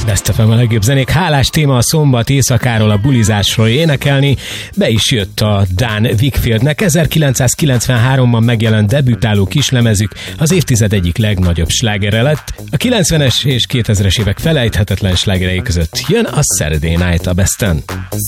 Best FM a legjobb zenék. Hálás téma a szombat éjszakáról, a bulizásról énekelni. Be is jött a Dan Wickfieldnek 1993-ban megjelent debütáló kislemezük, az évtized egyik legnagyobb slágere lett. A 90-es és 2000-es évek felejthetetlen slágerei között jön a Saturday Night a Besten.